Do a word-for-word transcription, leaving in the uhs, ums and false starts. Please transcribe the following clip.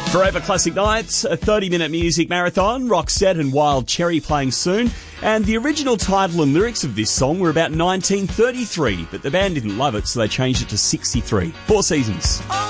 Forever Classic Nights, a thirty-minute music marathon, Roxette and Wild Cherry playing soon. And the original title and lyrics of this song were about nineteen thirty-three, but the band didn't love it, so they changed it to sixty-three. Four Seasons. Oh.